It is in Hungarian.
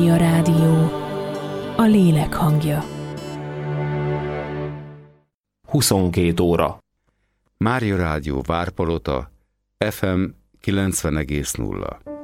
Mária Rádió, a lélek hangja. 22 óra. Mária Rádió Várpalota, FM 90,0.